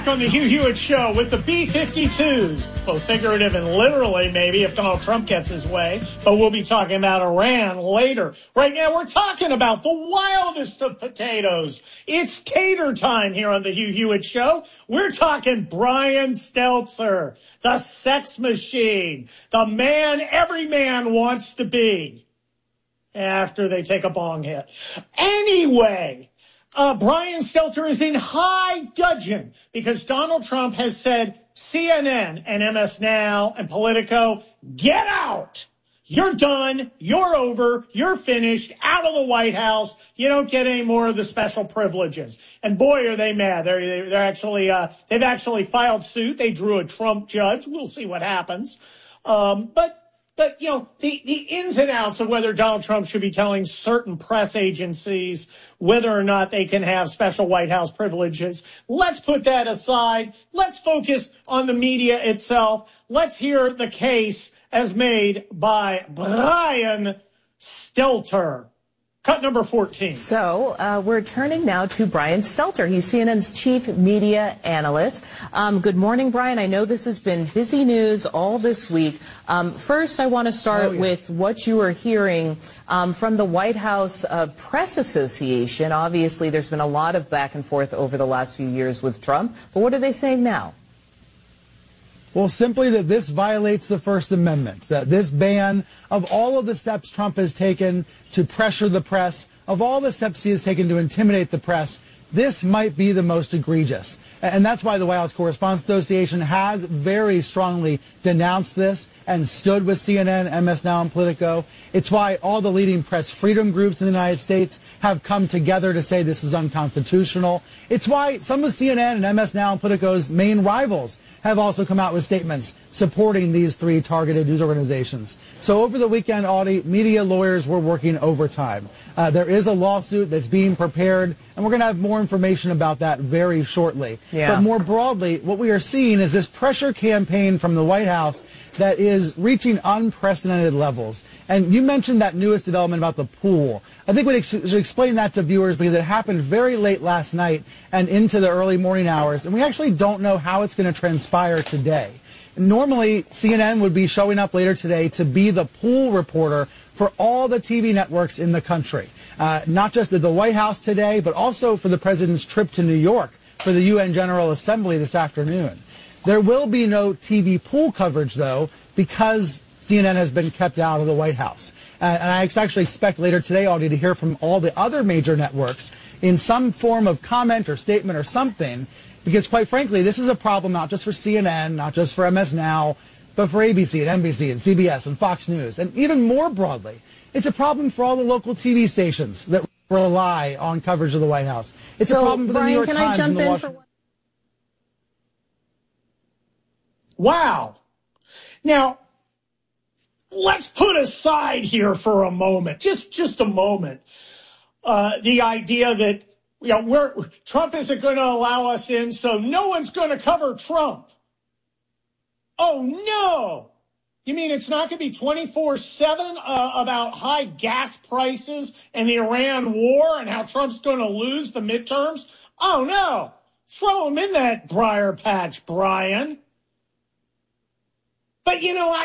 on the Hugh Hewitt Show with the B-52s, both figurative and literally, maybe, if Donald Trump gets his way. But we'll be talking about Iran later. Right now, we're talking about the wildest of potatoes. It's tater time here on the Hugh Hewitt Show. We're talking Brian Stelter, the sex machine, the man every man wants to be after they take a bong hit. Anyway, Brian Stelter is in high dudgeon because Donald Trump has said CNN and MS Now and Politico, get out. You're done. You're over. You're finished. Out of the White House. You don't get any more of the special privileges. And boy, are they mad. They're actually, they've actually filed suit. They drew a Trump judge. We'll see what happens. But, you know, the ins and outs of whether Donald Trump should be telling certain press agencies whether or not they can have special White House privileges, let's put that aside. Let's focus on the media itself. Let's hear the case as made by Brian Stelter. Cut number 14. So we're turning now to Brian Stelter. He's CNN's chief media analyst. Good morning, Brian. I know this has been busy news all this week. First, I want to start with what you are hearing from the White House Press Association. Obviously, there's been a lot of back and forth over the last few years with Trump. But what are they saying now? Well, simply that this violates the First Amendment, that this ban of all of the steps Trump has taken to pressure the press, of all the steps he has taken to intimidate the press, this might be the most egregious. And that's why the White House Correspondents Association has very strongly denounced this and stood with CNN, MS Now, and Politico. It's why all the leading press freedom groups in the United States have come together to say this is unconstitutional. It's why some of CNN and MS Now and Politico's main rivals have also come out with statements supporting these three targeted news organizations. So over the weekend, Audie, media lawyers were working overtime. There is a lawsuit that's being prepared, and we're going to have more information about that very shortly. Yeah. But more broadly, what we are seeing is this pressure campaign from the White House that is reaching unprecedented levels. And you mentioned that newest development about the pool. I think we should explain that to viewers because it happened very late last night and into the early morning hours, and we actually don't know how it's going to transpire today. Normally, CNN would be showing up later today to be the pool reporter for all the TV networks in the country, not just at the White House today, but also for the president's trip to New York for the UN General Assembly this afternoon. There will be no TV pool coverage, though, because CNN has been kept out of the White House. And I actually expect later today, Audie, to hear from all the other major networks in some form of comment or statement or something, because quite frankly, this is a problem not just for CNN, not just for MS Now, but for ABC and NBC and CBS and Fox News. And even more broadly, it's a problem for all the local TV stations that rely on coverage of the White House. It's a problem for the New York Times and the Washington. Wow. Now, let's put aside here for a moment, just a moment, the idea that Trump isn't going to allow us in, so no one's going to cover Trump. Oh, no. You mean it's not going to be 24/7 about high gas prices and the Iran war and how Trump's going to lose the midterms? Oh, no. Throw him in that briar patch, Brian. But, you know,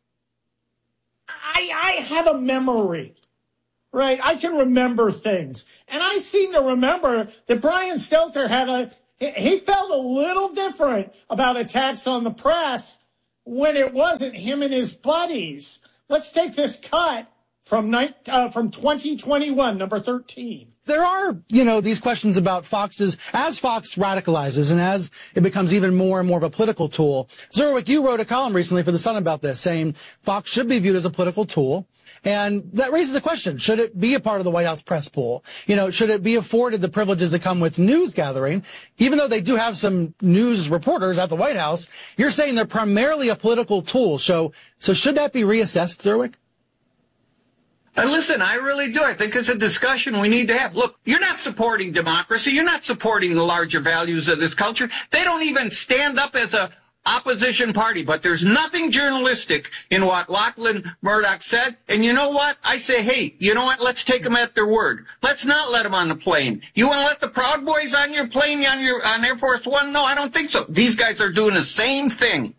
I have a memory, right? I can remember things. And I seem to remember that Brian Stelter he felt a little different about attacks on the press when it wasn't him and his buddies. Let's take this cut from 2021, number 13. There are, these questions about Fox's, as Fox radicalizes and as it becomes even more and more of a political tool. Zerwick, you wrote a column recently for The Sun about this, saying Fox should be viewed as a political tool. And that raises the question, should it be a part of the White House press pool? Should it be afforded the privileges that come with news gathering? Even though they do have some news reporters at the White House, you're saying they're primarily a political tool. So should that be reassessed, Zerwick? Listen, I really do. I think it's a discussion we need to have. Look, you're not supporting democracy. You're not supporting the larger values of this culture. They don't even stand up as a opposition party. But there's nothing journalistic in what Lachlan Murdoch said. And you know what? I say, hey, you know what? Let's take them at their word. Let's not let them on the plane. You want to let the Proud Boys on your plane, on Air Force One? No, I don't think so. These guys are doing the same thing.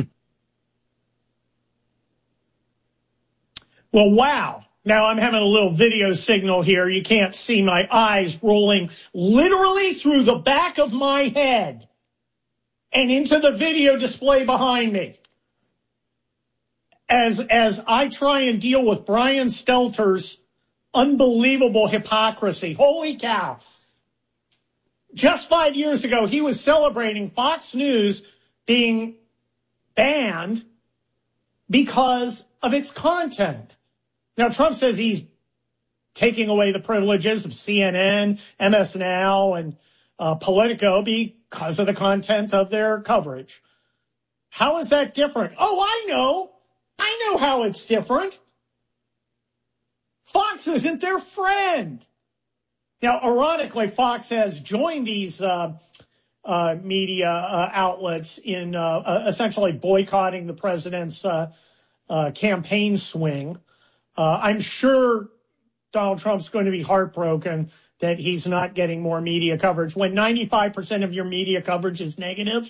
Well, wow. Now I'm having a little video signal here. You can't see my eyes rolling literally through the back of my head and into the video display behind me. As I try and deal with Brian Stelter's unbelievable hypocrisy. Holy cow. Just 5 years ago, he was celebrating Fox News being banned because of its content. Now, Trump says he's taking away the privileges of CNN, MS Now, and Politico because of the content of their coverage. How is that different? Oh, I know how it's different. Fox isn't their friend. Now, ironically, Fox has joined these media outlets in essentially boycotting the president's campaign swing. I'm sure Donald Trump's going to be heartbroken that he's not getting more media coverage. When 95% of your media coverage is negative,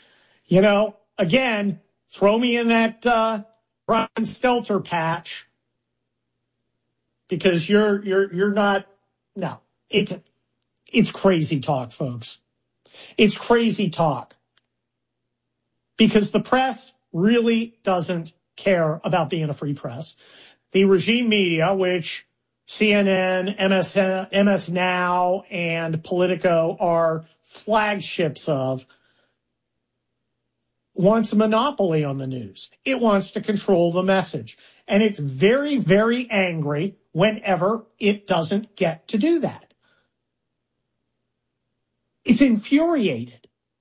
again, throw me in that Brian Stelter patch because you're not. No, it's crazy talk, folks. It's crazy talk because the press really doesn't care about being a free press. The regime media, which CNN, MS Now, and Politico are flagships of, wants a monopoly on the news. It wants to control the message. And it's very, very angry whenever it doesn't get to do that. It's infuriated.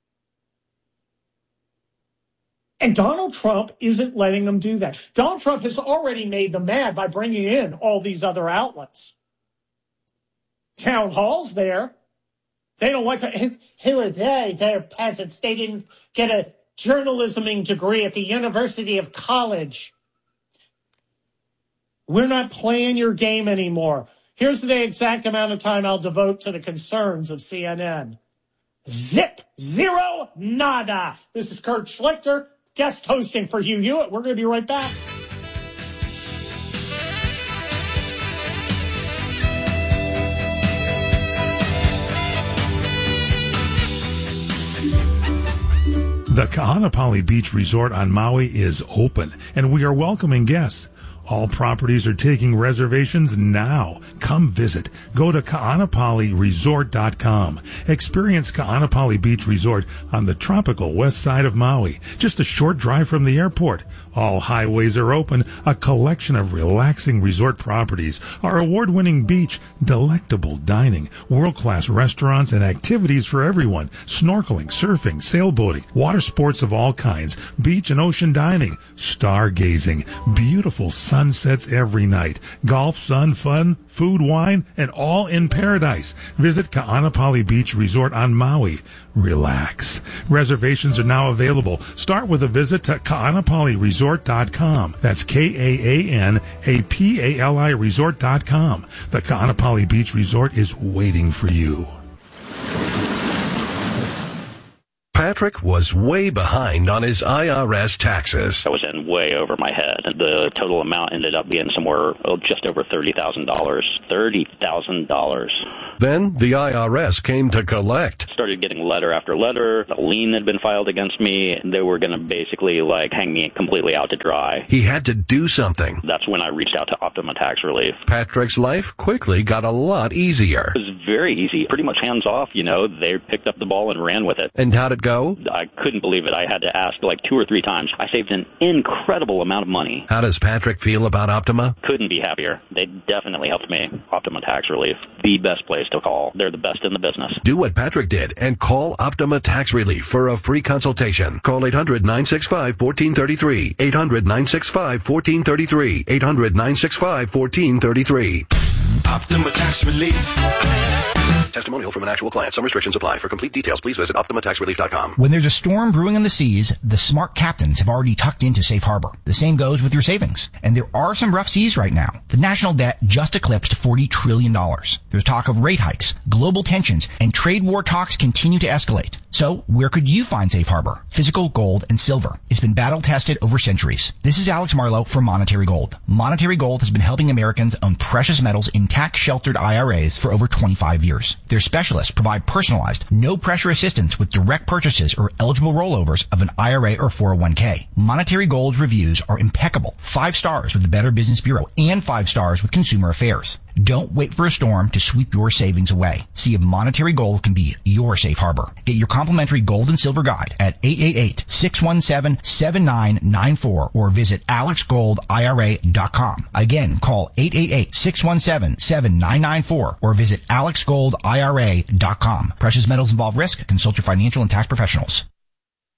And Donald Trump isn't letting them do that. Donald Trump has already made them mad by bringing in all these other outlets. Town halls there. They don't like to. Who are they? They're peasants. They didn't get a journalism degree at the University of College. We're not playing your game anymore. Here's the exact amount of time I'll devote to the concerns of CNN. Zip. Zero. Nada. This is Kurt Schlichter. Guest hosting for Hugh Hewitt. We're going to be right back. The Kaanapali Beach Resort on Maui is open, and we are welcoming guests. All properties are taking reservations now. Come visit. Go to kaanapaliresort.com. Experience Kaanapali Beach Resort on the tropical west side of Maui, just a short drive from the airport. All highways are open, a collection of relaxing resort properties, our award-winning beach, delectable dining, world-class restaurants, and activities for everyone, snorkeling, surfing, sailboating, water sports of all kinds, beach and ocean dining, stargazing, beautiful sunsets every night, golf, sun, fun, food, wine, and all in paradise. Visit Kaanapali Beach Resort on Maui. Relax. Reservations are now available. Start with a visit to kaanapaliresort.com. That's Kaanapali resort.com. The Kaanapali Beach Resort is waiting for you. Patrick was way behind on his IRS taxes. I was in way over my head. The total amount ended up being somewhere just over $30,000. $30,000. Then the IRS came to collect. Started getting letter after letter. A lien had been filed against me. They were going to basically hang me completely out to dry. He had to do something. That's when I reached out to Optima Tax Relief. Patrick's life quickly got a lot easier. It was very easy. Pretty much hands off, They picked up the ball and ran with it. And how'd it go? I couldn't believe it. I had to ask 2 or 3 times. I saved an incredible amount of money. How does Patrick feel about Optima? Couldn't be happier. They definitely helped me. Optima Tax Relief. The best place to call. They're the best in the business. Do what Patrick did and call Optima Tax Relief for a free consultation. Call 800-965-1433. 800-965-1433. 800-965-1433. Optima Tax Relief. Testimonial from an actual client. Some restrictions apply. For complete details, please visit OptimaTaxRelief.com. When there's a storm brewing in the seas, the smart captains have already tucked into safe harbor. The same goes with your savings. And there are some rough seas right now. The national debt just eclipsed $40 trillion. There's talk of rate hikes, global tensions, and trade war talks continue to escalate. So where could you find safe harbor? Physical gold and silver. It's been battle tested over centuries. This is Alex Marlowe for Monetary Gold. Monetary Gold has been helping Americans own precious metals in tax-sheltered IRAs for over 25 years. Their specialists provide personalized, no-pressure assistance with direct purchases or eligible rollovers of an IRA or 401k. Monetary Gold's reviews are impeccable. 5 stars with the Better Business Bureau and 5 stars with Consumer Affairs. Don't wait for a storm to sweep your savings away. See if Monetary Gold can be your safe harbor. Get your complimentary gold and silver guide at 888-617-7994 or visit AlexGoldIRA.com. Again, call 888-617-7994 or visit AlexGoldIRA.com. Precious metals involve risk. Consult your financial and tax professionals.